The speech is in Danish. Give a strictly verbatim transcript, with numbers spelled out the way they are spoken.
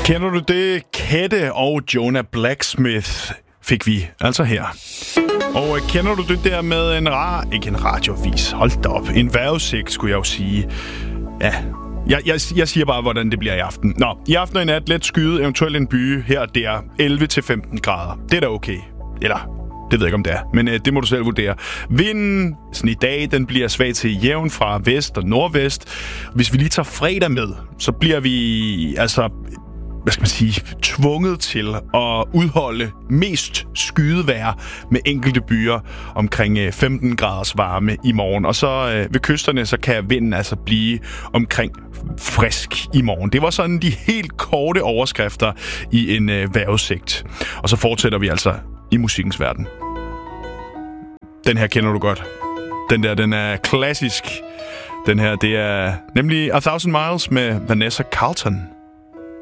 Kender du det? Kette og Jonah Blacksmith fik vi altså her. Og øh, kender du det der med en rar... Ikke en radiovis, hold da op. En vejrudsigt, skulle jeg jo sige. Ja, jeg, jeg, jeg siger bare, hvordan det bliver i aften. Nå, i aften og i nat let skyde, eventuelt en by her og der, elleve til femten grader. Det er da okay. Eller... Det ved jeg ikke, om det er, men øh, det må du selv vurdere. Vinden sådan i dag, den bliver svag til jævn fra vest og nordvest. Hvis vi lige tager fredag med, så bliver vi altså, hvad skal man sige, tvunget til at udholde mest skydevejr med enkelte byer omkring øh, femten graders varme i morgen. Og så øh, ved kysterne, så kan vinden altså blive omkring frisk i morgen. Det var sådan de helt korte overskrifter i en øh, vejrudsigt. Og så fortsætter vi altså i musikkens verden. Den her kender du godt. Den der, den er klassisk. Den her, det er nemlig A Thousand Miles med Vanessa Carlton.